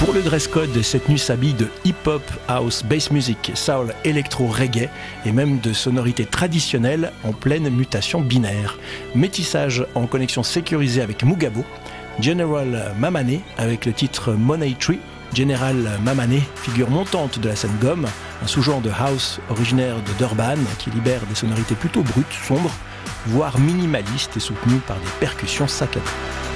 Pour le dress code, cette tenue s'habille de hip-hop, house, bass music, soul, électro, reggae et même de sonorités traditionnelles en pleine mutation binaire. Métissage en connexion sécurisée avec Mugabo, General Mamane avec le titre Money Tree. General Mamane, figure montante de la scène gomme, un sous-genre de house originaire de Durban qui libère des sonorités plutôt brutes, sombres, voire minimalistes et soutenues par des percussions saccadées.